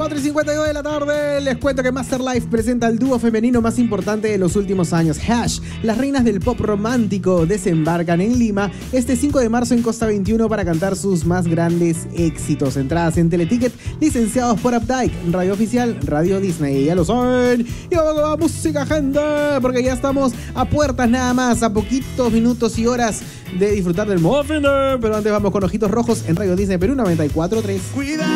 4:52 de la tarde, les cuento que Masterlife presenta el dúo femenino más importante de los últimos años. Hash, las reinas del pop romántico, desembarcan en Lima este 5 de marzo en Costa 21 para cantar sus más grandes éxitos. Entradas en Teleticket, licenciados por Updike, radio oficial, Radio Disney. Ya lo saben. Y vamos a la música, gente, porque ya estamos a puertas nada más, a poquitos minutos y horas de disfrutar del Muffin. Pero antes vamos con Ojitos Rojos en Radio Disney Perú 94.3. Cuida.